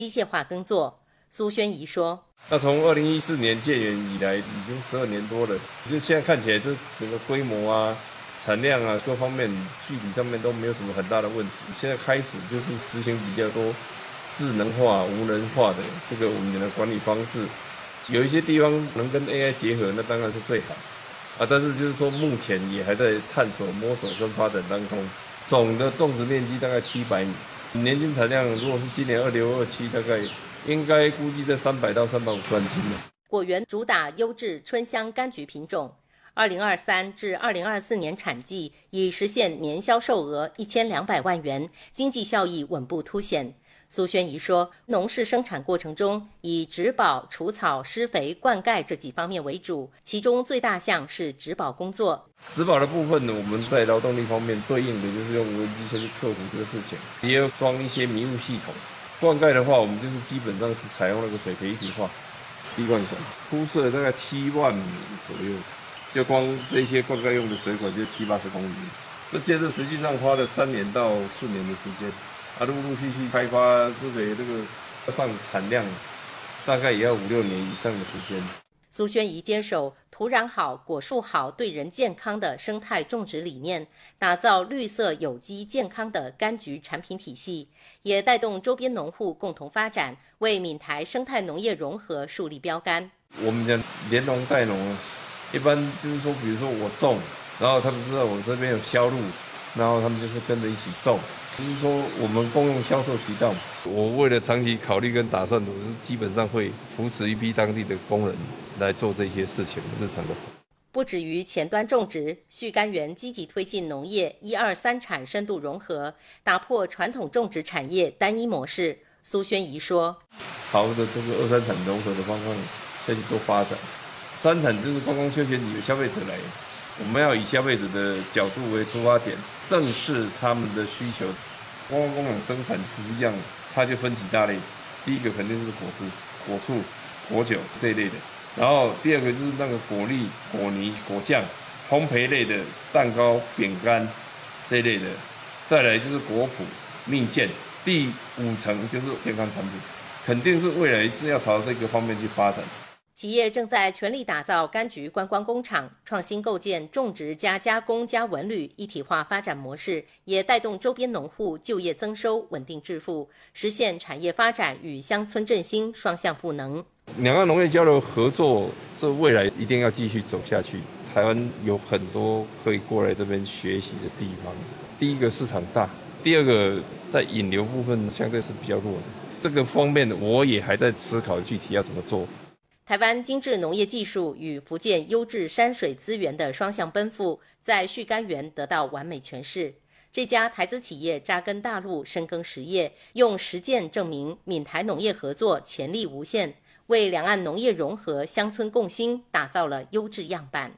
机械化耕作。苏宣仪说：“ 那从2014年建园以来，已经12年多了，就现在看起来，这整个规模啊、产量啊各方面具体上面都没有什么很大的问题。现在开始就是实行比较多智能化、无人化的这个我们的管理方式。有一些地方能跟 AI 结合，那当然是最好啊。但是就是说，目前也还在探索、摸索跟发展当中。总的种植面积大概700亩，年均产量如果是今年26、27，大概应该估计在300到350万斤了。 果园主打优质春香柑橘品种，2023至2024年产季已实现年销售额1200万元，经济效益稳步凸显。苏宣仪说，农事生产过程中以植保、除草、施肥、灌溉这几方面为主，其中最大项是植保工作。 植保的部分呢，我们在劳动力方面对应的就是用无人机去克服这个事情，也有装一些迷雾系统。灌溉的话，我们就是基本上是采用那个水培一体化滴灌管，铺设大概7万亩左右，就光这些灌溉用的水管就70-80公里。这接着实际上花了3年到4年的时间。陆续开发施肥，这个上产量大概也要5-6年以上的时间。 苏宣仪坚守土壤好、果树好、对人健康的生态种植理念，打造绿色、有机、健康的柑橘产品体系，也带动周边农户共同发展，为闽台生态农业融合树立标杆。 我们讲连农带农，一般就是说，比如说我种，然后他们知道我这边有销路，然后他们就是跟着一起种。就是说，我们共用销售渠道。我为了长期考虑跟打算，我是基本上会扶持一批当地的工人来做这些事情，日常的。 不止于前端种植，旭柑园积极推进农业1、2、3产深度融合，打破传统种植产业单一模式。苏宣仪说：“ 朝着这个2、3产融合的方向再去做发展。3产就是光光休闲你的消费者来，我们要以消费者的角度为出发点，正视他们的需求。观光工厂生产实际上它就分几大类，第一个肯定是果汁、果醋、果酒这一类的，然后第二个就是那个果粒、果泥、果酱、烘焙类的蛋糕、饼干这一类的，再来就是果脯、蜜饯，第5层就是健康产品，肯定是未来是要朝这个方面去发展。” 企业正在全力打造柑橘观光工厂，创新构建种植加加工加文旅一体化发展模式，也带动周边农户就业增收、稳定致富，实现产业发展与乡村振兴双向赋能。 两岸农业交流合作，这未来一定要继续走下去。台湾有很多可以过来这边学习的地方。第一个市场大，第二个在引流部分相对是比较弱的。这个方面我也还在思考具体要怎么做。 台湾精致农业技术与福建优质山水资源的双向奔赴，在旭柑园得到完美诠释。这家台资企业扎根大陆，深耕实业，用实践证明闽台农业合作潜力无限，为两岸农业融合、乡村共兴打造了优质样板。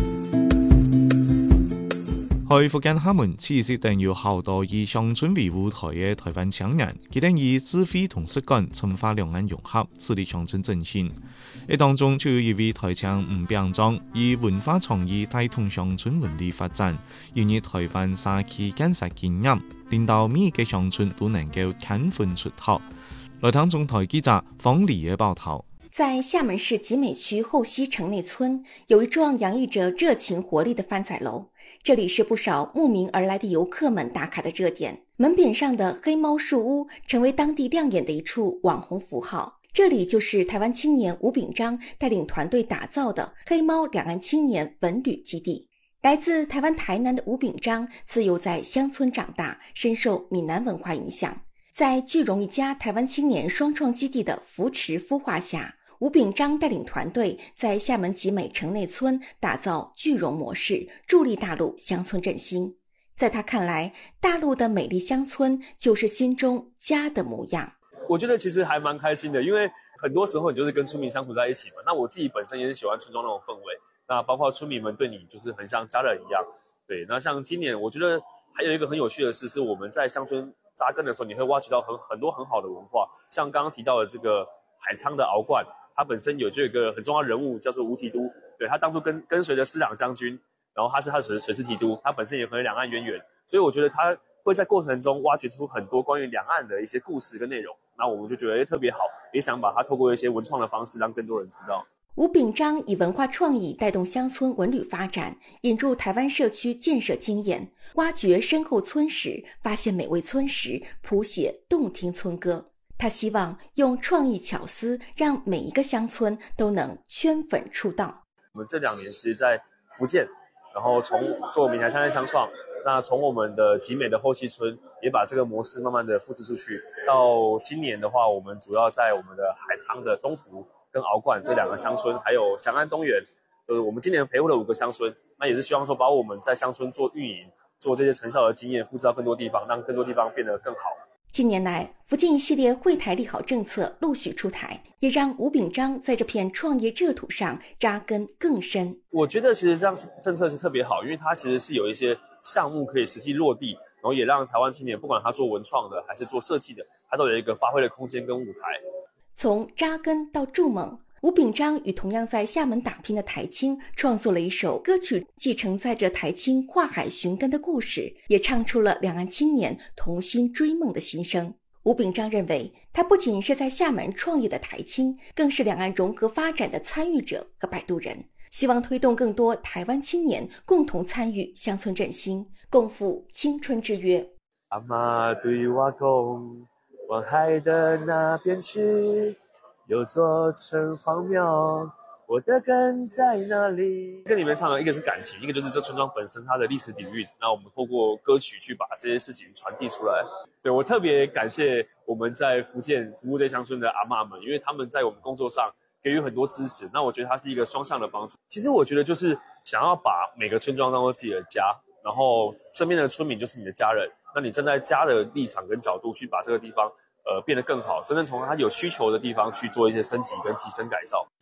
去福建厦門此時定要好多以鄉村為舞台嘅台灣青年，佢哋以智慧同實幹深化兩岸融合，致力鄉村振興。當中就有一位台青吳炳章，以文化創意帶動鄉村文理發展，用以台灣社區建設經驗，令到每一個鄉村都能夠看分出頭。來聽中台記者方禮嘅報道。 在厦门市集美区后溪城内村，有一幢洋溢着热情活力的番仔楼，这里是不少慕名而来的游客们打卡的热点。门匾上的黑猫树屋成为当地亮眼的一处网红符号。这里就是台湾青年吴炳章带领团队打造的黑猫两岸青年文旅基地。来自台湾台南的吴炳章自幼在乡村长大，深受闽南文化影响。在聚荣一家台湾青年双创基地的扶持孵化下，吴炳章带领团队在厦门集美城内村打造聚荣模式，助力大陆乡村振兴。在他看来，大陆的美丽乡村就是心中家的模样。 我觉得其实还蛮开心的，因为很多时候你就是跟村民相处在一起嘛。那我自己本身也是喜欢村庄那种氛围，那包括村民们对你就是很像家人一样。对，那像今年我觉得还有一个很有趣的事是，我们在乡村扎根的时候，你会挖掘到很多很好的文化，像刚刚提到的这个海沧的鳌冠。他本身有一个很重要的人物叫做吴提督，对，他当初跟随着师长将军，然后他是水师提督，他本身也和两岸渊源，所以我觉得他会在过程中挖掘出很多关于两岸的一些故事跟内容。 那我们就觉得特别好，也想把它透过一些文创的方式让更多人知道。 吴秉章以文化创意带动乡村文旅发展，引入台湾社区建设经验，挖掘深厚村史，发现美味村史，谱写动听村歌。他希望用创意巧思，让每一个乡村都能圈粉出道。 我们这2年是在福建，然后从做闽台乡镇乡创，那从我们的集美的后溪村也把这个模式慢慢的复制出去。到今年的话，我们主要在我们的海沧的东福跟鳌冠这2个乡村，还有翔安东源，就是我们今年陪护了5个乡村，那也是希望说把我们在乡村做运营、做这些成效的经验复制到更多地方，让更多地方变得更好。 近年来，福建一系列惠台利好政策陆续出台，也让吴秉章在这片创业热土上扎根更深。 我觉得其实这样政策是特别好，因为它其实是有一些项目可以实际落地，然后也让台湾青年不管他做文创的还是做设计的，他都有一个发挥的空间跟舞台。 从扎根到筑梦，吴秉章与同样在厦门打拼的台青创作了一首歌曲，既承载着台青跨海寻根的故事，也唱出了两岸青年同心追梦的心声。吴秉章认为，他不仅是在厦门创业的台青，更是两岸融合发展的参与者和摆渡人，希望推动更多台湾青年共同参与乡村振兴，共赴青春之约。 阿嬷对我讲，往海的那边去，有座城隍庙，我的根在哪里？跟你们唱的一个是感情，一个就是这村庄本身它的历史底蕴。那我们透过歌曲去把这些事情传递出来。对，我特别感谢我们在福建服务这乡村的阿嬷们，因为他们在我们工作上给予很多支持。那我觉得它是一个双向的帮助。其实我觉得就是想要把每个村庄当做自己的家，然后身边的村民就是你的家人。那你站在家的立场跟角度去把这个地方变得更好，真正从它有需求的地方去做一些升级跟提升改造。